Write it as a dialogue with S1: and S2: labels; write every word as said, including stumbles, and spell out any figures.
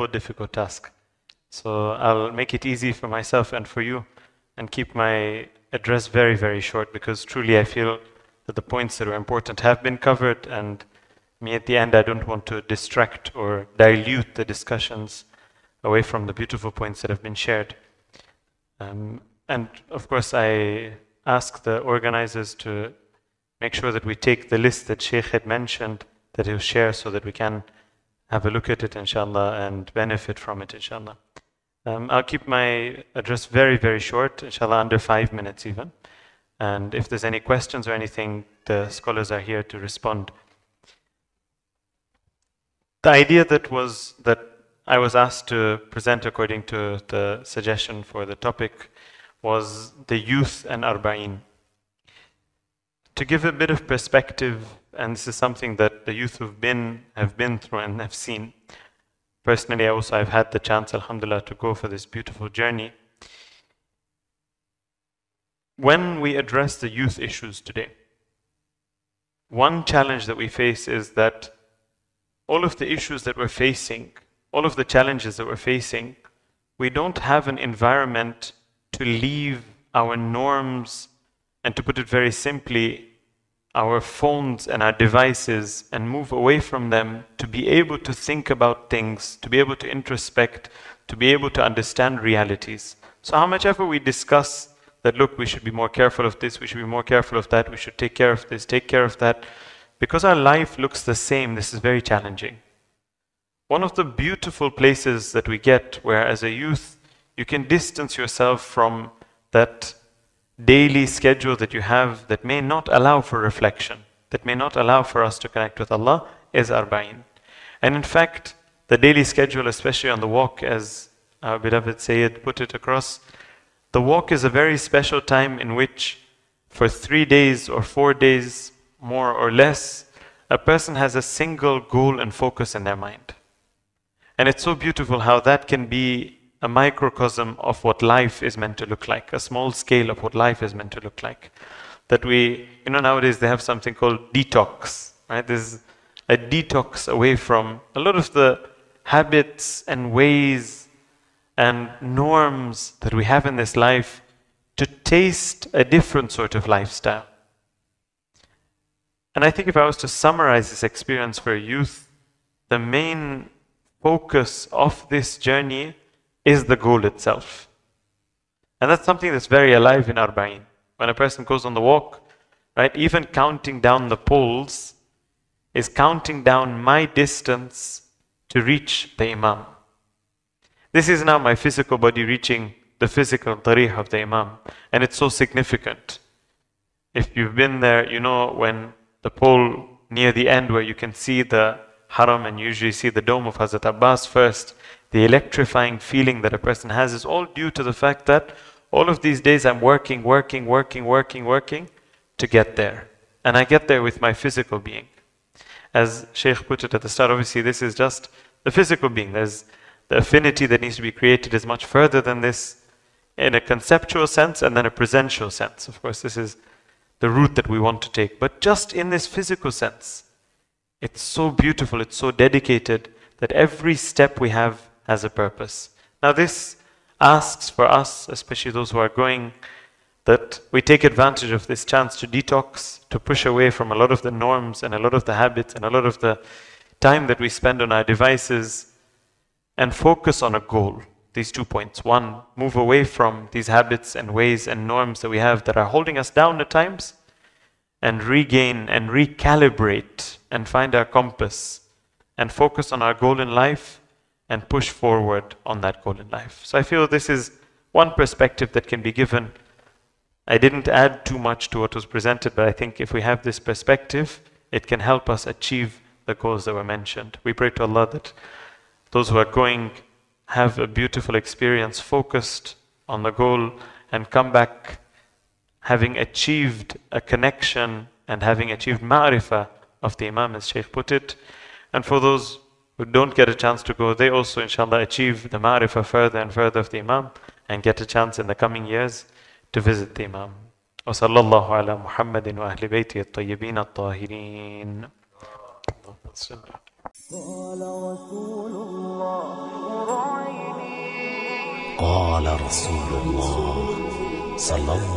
S1: incredible difficult task. So I'll make it easy for myself and for you and keep my address very, very short, because truly I feel that the points that are important have been covered, and me at the end, I don't want to distract or dilute the discussions away from the beautiful points that have been shared. Um, and of course, I ask the organizers to make sure that we take the list that Sheikh had mentioned, that he'll share, so that we can have a look at it, inshallah, and benefit from it, inshallah. Um, I'll keep my address very, very short, inshallah, under five minutes even. And if there's any questions or anything, the scholars are here to respond. The idea that was that I was asked to present according to the suggestion for the topic was the youth and Arba'een. To give a bit of perspective, and this is something that the youth who've been, have been through and have seen. Personally, also I've had the chance, alhamdulillah, to go for this beautiful journey. When we address the youth issues today, one challenge that we face is that all of the issues that we're facing, all of the challenges that we're facing, we don't have an environment to leave our norms, and to put it very simply, our phones and our devices, and move away from them to be able to think about things, to be able to introspect, to be able to understand realities. So how much ever we discuss that, look, we should be more careful of this, we should be more careful of that, we should take care of this, take care of that, because our life looks the same, this is very challenging. One of the beautiful places that we get, where as a youth, you can distance yourself from that daily schedule that you have that may not allow for reflection, that may not allow for us to connect with Allah, is Arba'een. And in fact, the daily schedule, especially on the walk, as our beloved Sayyid put it across, the walk is a very special time in which, for three days or four days, more or less, a person has a single goal and focus in their mind. And it's so beautiful how that can be a microcosm of what life is meant to look like, a small scale of what life is meant to look like. That we, you know, nowadays they have something called detox, right? There's a detox away from a lot of the habits and ways and norms that we have in this life, to taste a different sort of lifestyle. And I think if I was to summarize this experience for youth, the main focus of this journey is the goal itself. And that's something that's very alive in Arba'een. When a person goes on the walk, right, even counting down the poles is counting down my distance to reach the Imam. This is now my physical body reaching the physical tariq of the Imam. And it's so significant. If you've been there, you know when the pole near the end where you can see the haram and usually see the dome of Hazrat Abbas first, the electrifying feeling that a person has is all due to the fact that all of these days I'm working, working, working, working, working to get there. And I get there with my physical being. As Shaykh put it at the start, obviously this is just the physical being. There's the affinity that needs to be created is much further than this in a conceptual sense and then a presential sense. Of course, this is the route that we want to take. But just in this physical sense, it's so beautiful, it's so dedicated that every step we have has a purpose. Now this asks for us, especially those who are going, that we take advantage of this chance to detox, to push away from a lot of the norms and a lot of the habits and a lot of the time that we spend on our devices, and focus on a goal. These two points. One, move away from these habits and ways and norms that we have that are holding us down at times, and regain and recalibrate and find our compass and focus on our goal in life and push forward on that goal in life. So I feel this is one perspective that can be given. I didn't add too much to what was presented, but I think if we have this perspective, it can help us achieve the goals that were mentioned. We pray to Allah that those who are going have a beautiful experience focused on the goal and come back having achieved a connection and having achieved ma'rifah of the Imam, as Shaykh put it. And for those who don't get a chance to go, they also inshallah achieve the ma'rifah further and further of the Imam and get a chance in the coming years to visit the Imam. Wa sallallahu ala Muhammadin wa ahli bayti at-tayyibin at-tahirin. قال رسول الله
S2: قال رسول الله صلى الله